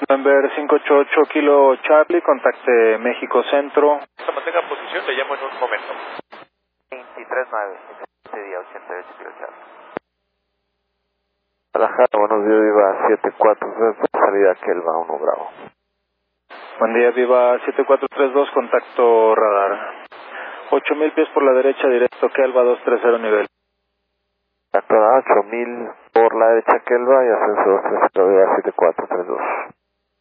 November 588 Kilo Charlie, contacte México Centro. Mantenga posición, le llamo en un momento. 23-9, este día 88 Kilo Charlie. Guadalajara, buenos días, Viva 7432, salida Kelva 1 Bravo. Buen día, Viva 7432, contacto radar. 8000 pies por la derecha, directo Kelva 230 nivel. Contacto radar 8000 por la derecha Kelva y ascenso 230 Viva 7432.